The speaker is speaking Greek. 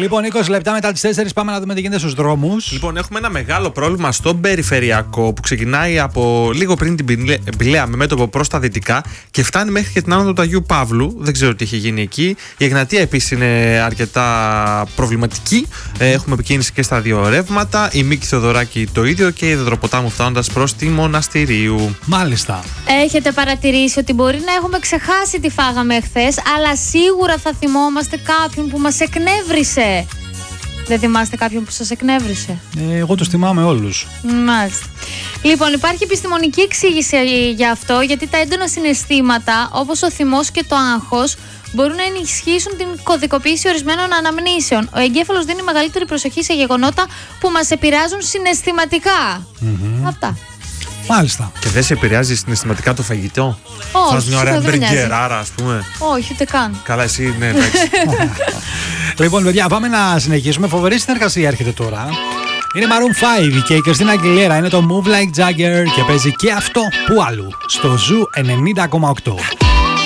Λοιπόν, 20 λεπτά μετά τις 4 πάμε να δούμε τι γίνεται στους δρόμους. Λοιπόν, έχουμε ένα μεγάλο πρόβλημα στον περιφερειακό που ξεκινάει από λίγο πριν την Πηλαία με μέτωπο προς τα δυτικά και φτάνει μέχρι και την άνοδο του Αγίου Παύλου. Δεν ξέρω τι έχει γίνει εκεί. Η Εγνατία επίσης είναι αρκετά προβληματική. Έχουμε επικίνηση και στα δύο ρεύματα. Η Μίκη Θεοδωράκη το ίδιο και η Δεδροποτάμου φτάνοντας προς τη Μοναστηρίου. Μάλιστα. Έχετε παρατηρήσει ότι μπορεί να έχουμε ξεχάσει τι φάγαμε εχθές, αλλά σίγουρα θα θυμόμαστε κάποιον που μας εκνεύρισε. Δεν θυμάστε κάποιον που σας εκνεύρισε? Εγώ τους θυμάμαι όλους. Μάλιστα. Λοιπόν, υπάρχει επιστημονική εξήγηση για αυτό, γιατί τα έντονα συναισθήματα, όπως ο θυμός και το άγχος, μπορούν να ενισχύσουν την κωδικοποίηση ορισμένων αναμνήσεων. Ο εγκέφαλος δίνει μεγαλύτερη προσοχή σε γεγονότα που μας επηρεάζουν συναισθηματικά. Αυτά. Μάλιστα. Και δεν σε επηρεάζει συναισθηματικά το φαγητό? Όχι, φας μια ωραία μπεργκεράρα, ας πούμε? Όχι, ούτε καν. Καλά, εσύ, ναι, εντάξει. Λοιπόν, παιδιά, πάμε να συνεχίσουμε. Φοβερή συνεργασία έρχεται τώρα. Είναι Maroon 5 και η Κριστίνα Αγγιλέρα. Είναι το Move Like Jagger και παίζει και αυτό που άλλου στο Zoo 90,8.